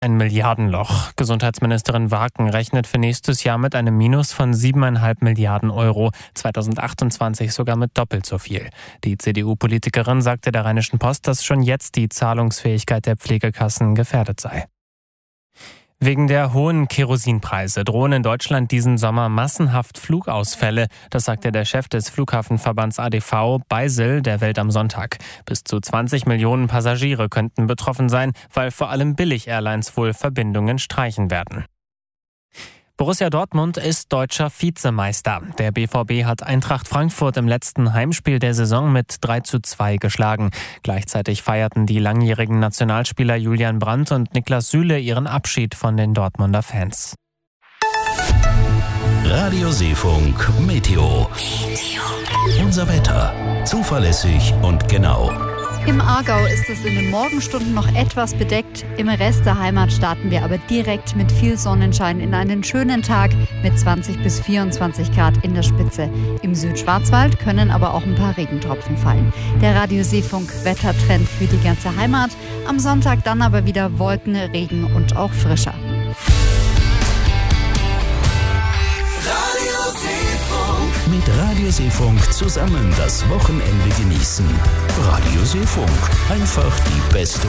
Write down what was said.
Ein Milliardenloch. Gesundheitsministerin Waken rechnet für nächstes Jahr mit einem Minus von 7,5 Milliarden Euro, 2028 sogar mit doppelt so viel. Die CDU-Politikerin sagte der Rheinischen Post, dass schon jetzt die Zahlungsfähigkeit der Pflegekassen gefährdet sei. Wegen der hohen Kerosinpreise drohen in Deutschland diesen Sommer massenhaft Flugausfälle. Das sagte der Chef des Flughafenverbands ADV, Beisel, der Welt am Sonntag. Bis zu 20 Millionen Passagiere könnten betroffen sein, weil vor allem Billig-Airlines wohl Verbindungen streichen werden. Borussia Dortmund ist deutscher Vizemeister. Der BVB hat Eintracht Frankfurt im letzten Heimspiel der Saison mit 3:2 geschlagen. Gleichzeitig feierten die langjährigen Nationalspieler Julian Brandt und Niklas Süle ihren Abschied von den Dortmunder Fans. Radio Seefunk Meteo. Unser Wetter. Zuverlässig und genau. Im Aargau ist es in den Morgenstunden noch etwas bedeckt. Im Rest der Heimat starten wir aber direkt mit viel Sonnenschein in einen schönen Tag mit 20 bis 24 Grad in der Spitze. Im Südschwarzwald können aber auch ein paar Regentropfen fallen. Der Radio Seefunk Wettertrend für die ganze Heimat. Am Sonntag dann aber wieder Wolken, Regen und auch frischer. Mit Radio Seefunk zusammen das Wochenende genießen. Radio Seefunk, einfach die beste